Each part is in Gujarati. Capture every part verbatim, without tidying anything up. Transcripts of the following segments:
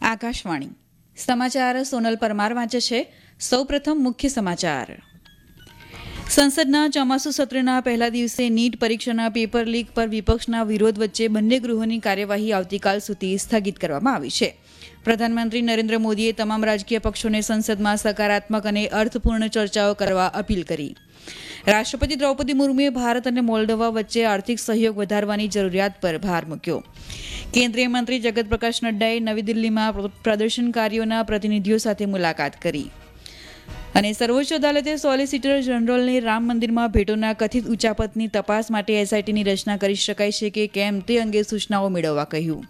આકાશવાણી સમાચાર સોનલ પરમાર વાંચે છે. સૌપ્રથમ મુખ્ય સમાચાર. સંસદના ચોમાસુ સત્રના પહેલા દિવસે નીટ પરીક્ષાના પેપર લીક પર વિપક્ષના વિરોધ વચ્ચે બંને ગૃહોની કાર્યવાહી આવતીકાલ સુધી સ્થગિત કરવામાં આવી છે. પ્રધાનમંત્રી નરેન્દ્ર મોદીએ તમામ રાજકીય પક્ષોને સંસદમાં સકારાત્મક અને અર્થપૂર્ણ ચર્ચાઓ કરવા અપીલ કરી. રાષ્ટ્રપતિ દ્રૌપદી મુર્મુએ ભારત અને મોલ્ડોવા વચ્ચે આર્થિક સહયોગ વધારવાની જરૂરિયાત પર ભાર મૂક્યો. કેન્દ્રીય મંત્રી જગત પ્રકાશ નડ્ડાએ નવી દિલ્હીમાં પ્રદર્શનકારીઓના પ્રતિનિધિઓ સાથે મુલાકાત કરી. અને સર્વોચ્ચ અદાલતે સોલિસિટર જનરલને રામ મંદિરમાં ભેટોના કથિત ઉચાપતની તપાસ માટે એસઆઈટીની રચના કરી શકાય છે કે કેમ તે અંગે સૂચનાઓ મેળવવા કહ્યું.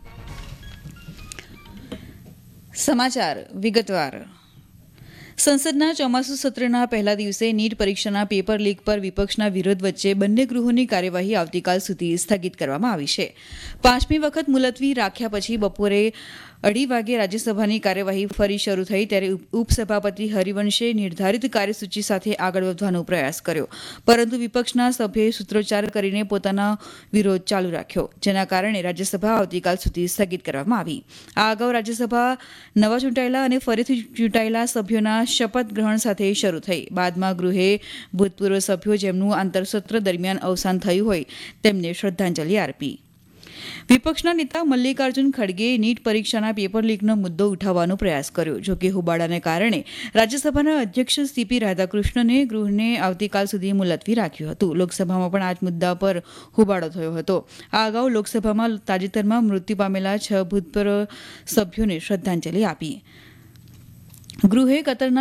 સમાચાર વિગતવાર. સંસદના ચોમાસુ સત્રના પહેલા દિવસે નીટ પરીક્ષાના પેપર લીક પર વિપક્ષના વિરોધ વચ્ચે બંને ગૃહોની કાર્યવાહી આવતીકાલ સુધી સ્થગિત કરવામાં આવી છે. પાંચમી વખત મુલતવી રાખ્યા પછી બપોરે અઢી વાગે રાજ્યસભાની કાર્યવાહી ફરી શરૂ થઈ ત્યારે ઉપસભાપતિ હરિવંશે નિર્ધારિત કાર્યસૂચિ સાથે આગળ વધવાનો પ્રયાસ કર્યો, પરંતુ વિપક્ષના સભ્યોએ સૂત્રોચ્ચાર કરીને પોતાનો વિરોધ ચાલુ રાખ્યો, જેના કારણે રાજ્યસભા આવતીકાલ સુધી સ્થગિત કરવામાં આવી. આ અગાઉ રાજ્યસભા નવા ચૂંટાયેલા અને ફરીથી ચૂંટાયેલા સભ્યોના શપથ ગ્રહણ સાથે શરૂ થઈ. બાદમાં ગૃહે ભૂતપૂર્વ સભ્યો જેમનું આંતરસત્ર દરમિયાન અવસાન થયું હોય તેમને શ્રદ્ધાંજલિ આપી. વિપક્ષના નેતા મલ્લિકાર્જુન ખડગેએ નીટ પરીક્ષાના પેપર લીકનો મુદ્દો ઉઠાવવાનો પ્રયાસ કર્યો. જોકે હોબાળાને કારણે રાજ્યસભાના અધ્યક્ષ સીપી રાધાકૃષ્ણને ગૃહને આવતીકાલ સુધી મુલતવી રાખ્યું હતું. લોકસભામાં પણ આ જ મુદ્દા પર હોબાળો થયો હતો. આ અગાઉ લોકસભામાં તાજેતરમાં મૃત્યુ પામેલા છ ભૂતપૂર્વ સભ્યોને શ્રદ્ધાંજલિ આપી. ગૃહે કતરના